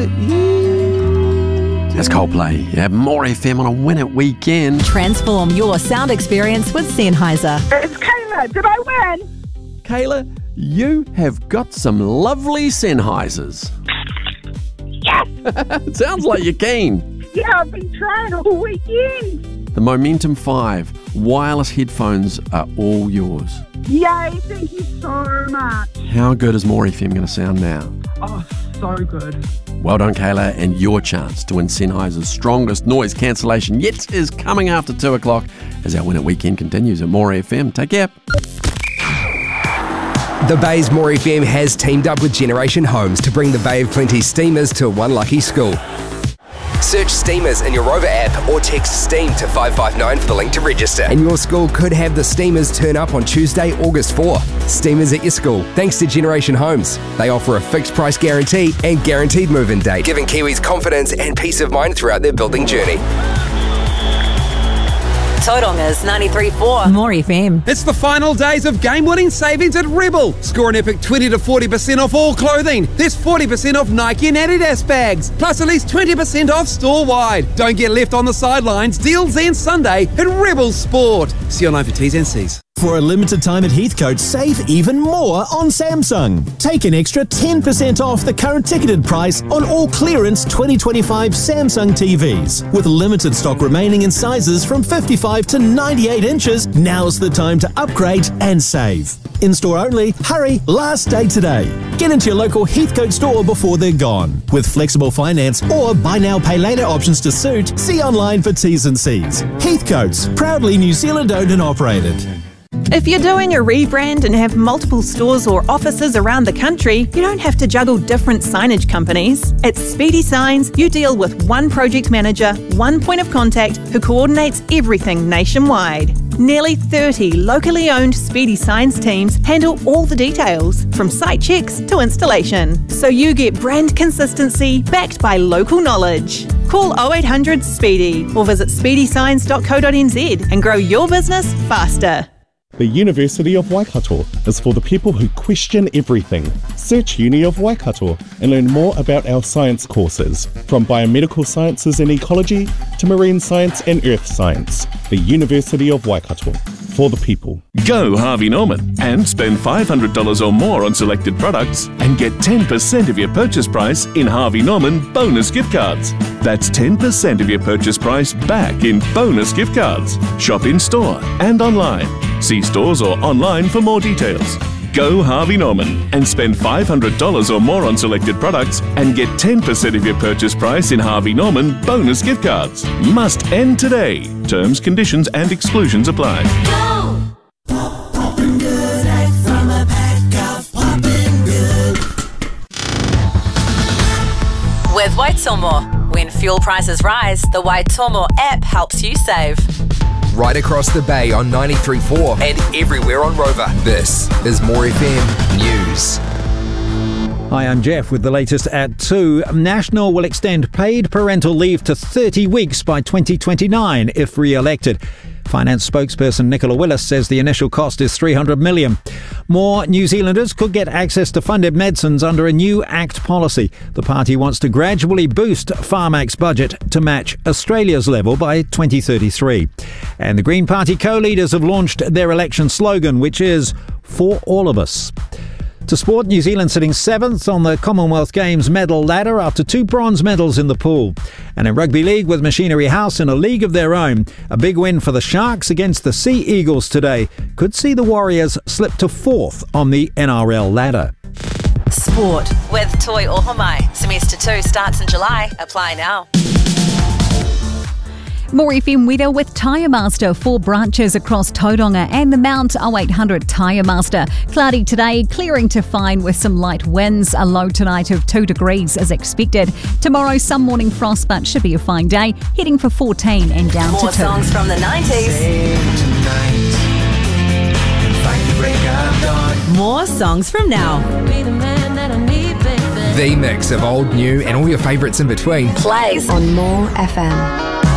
That's Coldplay. You have More FM on a Win It weekend. Transform your sound experience with Sennheiser. It's Kayla. Did I win? Kayla, you have got some lovely Sennheisers. Yes. Sounds like you're keen. Yeah, I've been trying all weekend. The Momentum 5 wireless headphones are all yours. Yay, thank you so much. How good is More FM going to sound now? Oh, so good. Well done, Kayla, and your chance to win Sennheiser's strongest noise cancellation yet is coming after 2 o'clock as our Win It weekend continues at More FM. Take care. The Bay's More FM has teamed up with Generation Homes to bring the Bay of Plenty Steamers to one lucky school. Search Steamers in your Rover app or text STEAM to 559 for the link to register. And your school could have the Steamers turn up on Tuesday, August 4. Steamers at your school, thanks to Generation Homes. They offer a fixed price guarantee and guaranteed move-in date, giving Kiwis confidence and peace of mind throughout their building journey. Tauranga 93.4 More FM. It's the final days of game-winning savings at Rebel. Score an epic 20 to 40% off all clothing. There's 40% off Nike and Adidas bags, plus at least 20% off store-wide. Don't get left on the sidelines. Deals end Sunday at Rebel Sport. See online for T's and C's. For a limited time at Heathcote, save even more on Samsung. Take an extra 10% off the current ticketed price on all clearance 2025 Samsung TVs. With limited stock remaining in sizes from 55 to 98 inches, now's the time to upgrade and save. In-store only, hurry, last day today. Get into your local Heathcote store before they're gone. With flexible finance or buy now, pay later options to suit, see online for T's and C's. Heathcote's, proudly New Zealand owned and operated. If you're doing a rebrand and have multiple stores or offices around the country, you don't have to juggle different signage companies. At Speedy Signs, you deal with one project manager, one point of contact who coordinates everything nationwide. Nearly 30 locally owned Speedy Signs teams handle all the details, from site checks to installation. So you get brand consistency backed by local knowledge. Call 0800 SPEEDY or visit speedysigns.co.nz and grow your business faster. The University of Waikato is for the people who question everything. Search Uni of Waikato and learn more about our science courses, from biomedical sciences and ecology to marine science and earth science. The University of Waikato, for the people. Go Harvey Norman and spend $500 or more on selected products and get 10% of your purchase price in Harvey Norman bonus gift cards. That's 10% of your purchase price back in bonus gift cards. Shop in store and online. See stores or online for more details. Go Harvey Norman and spend $500 or more on selected products and get 10% of your purchase price in Harvey Norman bonus gift cards. Must end today. Terms, conditions and exclusions apply. Go! Poppin' good, right from a pack of Poppin' Good. With Waitomo, when fuel prices rise, the Waitomo app helps you save. Right across the bay on 93.4 and everywhere on Rover. This is More FM News. Hi, I'm Jeff with the latest at 2. National will extend paid parental leave to 30 weeks by 2029 if re-elected. Finance spokesperson Nicola Willis says the initial cost is $300 million. More New Zealanders could get access to funded medicines under a new ACT policy. The party wants to gradually boost Pharmac's budget to match Australia's level by 2033. And the Green Party co-leaders have launched their election slogan, which is "For All of Us." To sport, New Zealand sitting 7th on the Commonwealth Games medal ladder after 2 bronze medals in the pool. And in Rugby League with Machinery House in a league of their own, a big win for the Sharks against the Sea Eagles today could see the Warriors slip to 4th on the NRL ladder. Sport with Toi Ohomai. Semester 2 starts in July. Apply now. More FM weather with Tyre Master, 4 branches across Tauranga and the Mount 0800 Tyre Master. Cloudy today, clearing to fine with some light winds. A low tonight of 2 degrees is expected. Tomorrow, some morning frost, but should be a fine day. Heading for 14 and down More to 2. More songs from the 90s. More songs from now. The mix of old, new and all your favourites in between Plays on More FM.